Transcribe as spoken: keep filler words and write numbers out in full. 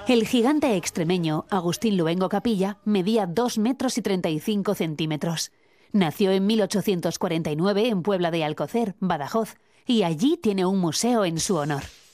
El gigante extremeño Agustín Luengo Capilla medía dos metros y treinta y cinco centímetros. Nació en mil ochocientos cuarenta y nueve en Puebla de Alcocer, Badajoz, y allí tiene un museo en su honor.